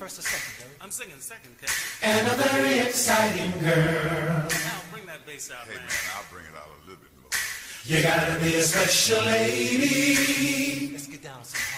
first or second, Derek? I'm singing second, Kevin. And a very exciting girl. Now bring that bass out, Hey, man. man, I'll bring it out a little bit more. You gotta be a special lady. Let's get down some.